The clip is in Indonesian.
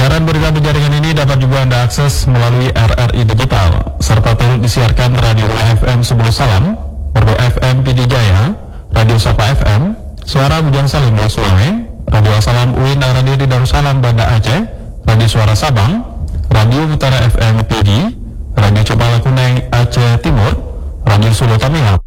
Siaran berita penjaringan ini dapat juga Anda akses melalui RRI Digital, serta turut disiarkan Radio FM Sebelum Salam, Radio FM PD Jaya, Radio Sapa FM, Suara Bujang Salim Sulawesi, Radio Salam UIN Radio di Darussalam Banda Aceh, Radio Suara Sabang, Radio Utara FM PD, Radio Cempala Kuning Aceh Timur, Radio Sulu Tamiang.